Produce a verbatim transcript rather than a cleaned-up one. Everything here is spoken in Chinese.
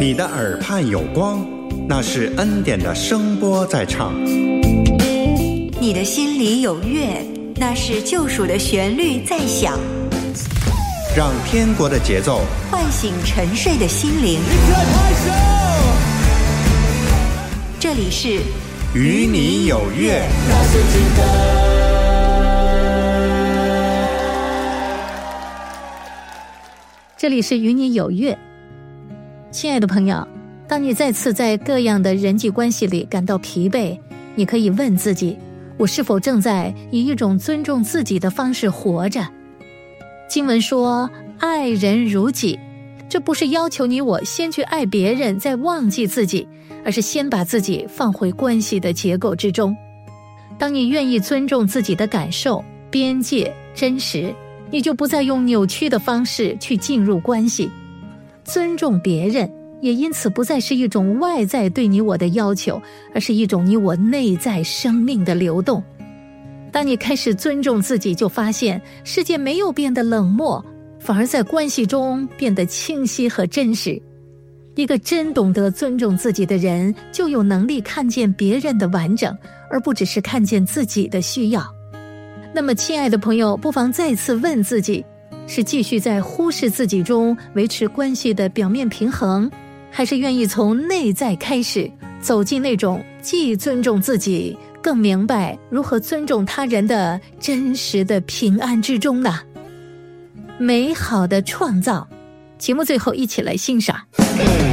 你的耳畔有光，那是恩典的声波在唱。 你的心里有乐，那是救赎的旋律在响。 让天国的节奏唤醒沉睡的心灵。这里是与你有约。 这里是与你有约。亲爱的朋友，当你再次在各样的人际关系里感到疲惫，你可以问自己，我是否正在以一种尊重自己的方式活着？经文说爱人如己，这不是要求你我先去爱别人再忘记自己，而是先把自己放回关系的结构之中。当你愿意尊重自己的感受、边界、真实，你就不再用扭曲的方式去进入关系。尊重别人也因此不再是一种外在对你我的要求，而是一种你我内在生命的流动。当你开始尊重自己，就发现世界没有变得冷漠，反而在关系中变得清晰和真实。一个真懂得尊重自己的人，就有能力看见别人的完整，而不只是看见自己的需要。那么亲爱的朋友，不妨再次问自己，是继续在忽视自己中维持关系的表面平衡，还是愿意从内在开始走进那种既尊重自己更明白如何尊重他人的真实的平安之中呢？美好的创造，节目最后一起来欣赏。